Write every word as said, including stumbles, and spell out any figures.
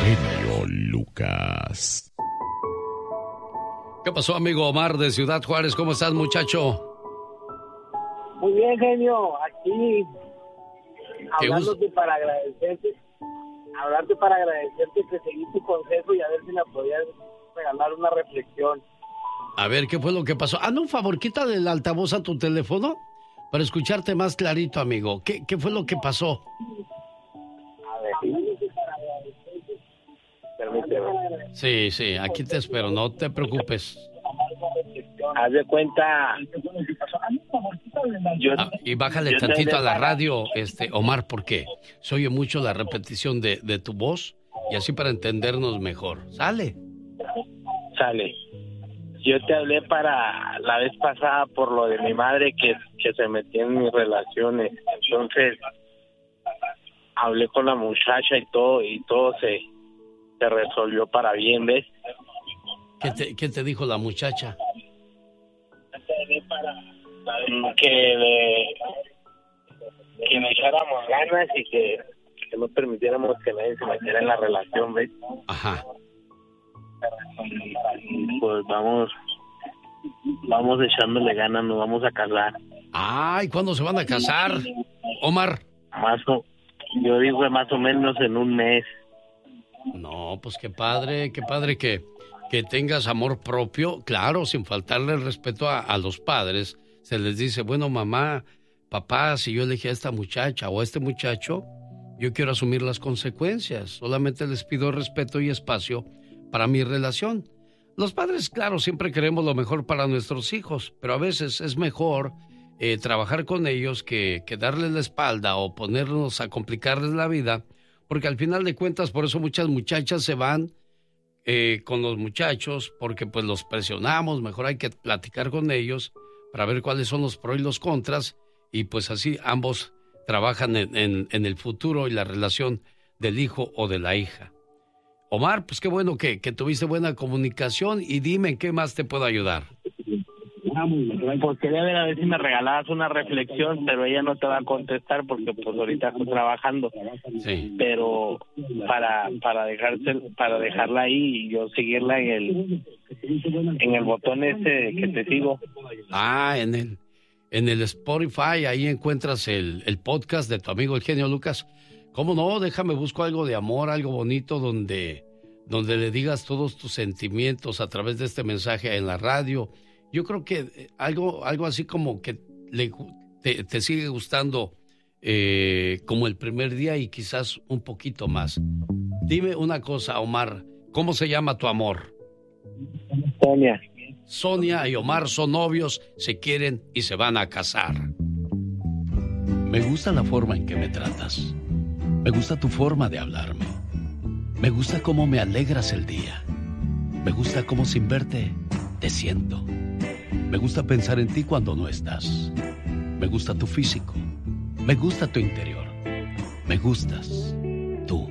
genio Lucas. ¿Qué pasó, amigo Omar de Ciudad Juárez? ¿Cómo estás, muchacho? Muy bien, genio. Aquí hablándote us- para agradecerte, hablarte para agradecerte que seguí tu consejo y a ver si me podías regalar una reflexión. A ver, ¿qué fue lo que pasó? Hazme un favor, quítale el altavoz a tu teléfono para escucharte más clarito, amigo. ¿Qué, qué fue lo que pasó? A ver. Permíteme. Sí, sí, aquí te espero, no te preocupes. Haz de cuenta. Yo, Ah, y bájale yo te tantito a la hablé radio, este, Omar, porque se oye mucho la repetición de, de tu voz y así para entendernos mejor. Sale. Sale. Yo te hablé para la vez pasada por lo de mi madre que, que se metió en mis relaciones. Entonces, hablé con la muchacha y todo, y todo se, se resolvió para bien, ¿ves? ¿Qué te, qué te dijo la muchacha? Que, le, que me echáramos ganas y que, que no permitiéramos que nadie se metiera en la relación, ¿ves? Ajá. Pues vamos, vamos echándole ganas, nos vamos a casar. Ay, ¿cuándo se van a casar, Omar? Más o, yo digo más o menos en un mes. No, pues qué padre, qué padre que, que tengas amor propio. Claro, sin faltarle el respeto a, a los padres. Se les dice, bueno, mamá, papá, si yo elegí a esta muchacha o a este muchacho, yo quiero asumir las consecuencias. Solamente les pido respeto y espacio para mi relación. Los padres, claro, siempre queremos lo mejor para nuestros hijos, pero a veces es mejor eh, trabajar con ellos que, que darles la espalda o ponernos a complicarles la vida, porque al final de cuentas, por eso muchas muchachas se van eh, con los muchachos, porque pues los presionamos, mejor hay que platicar con ellos para ver cuáles son los pros y los contras, y pues así ambos trabajan en, en, en el futuro y la relación del hijo o de la hija. Omar, pues qué bueno que, que tuviste buena comunicación y dime en qué más te puedo ayudar. Pues quería ver a ver si me regalabas una reflexión, pero ella no te va a contestar porque pues ahorita estoy trabajando. Sí. Pero para para dejarse para dejarla ahí y yo seguirla en el en el botón ese que te sigo. Ah, en el en el Spotify ahí encuentras el, el podcast de tu amigo el genio Lucas. ¿Cómo no? Déjame busco algo de amor, algo bonito donde donde le digas todos tus sentimientos a través de este mensaje en la radio. Yo creo que algo, algo así como que le, te, te sigue gustando eh, como el primer día y quizás un poquito más. Dime una cosa, Omar, ¿cómo se llama tu amor? Sonia. Sonia y Omar son novios, se quieren y se van a casar. Me gusta la forma en que me tratas. Me gusta tu forma de hablarme. Me gusta cómo me alegras el día. Me gusta cómo sin verte te siento. Me gusta pensar en ti cuando no estás. Me gusta tu físico. Me gusta tu interior. Me gustas.